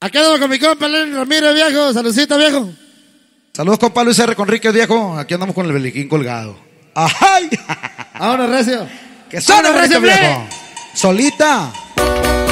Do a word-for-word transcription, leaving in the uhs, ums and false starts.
Acá andamos con mi compa Lenny Ramírez, viejo. Saludcita, viejo. Saludos, compa Luis R. Conríquez, viejo. Aquí andamos con el beliquín colgado. ¡Ajay! Ahora, recio. ¡Que suena, recio, viejo! Solita.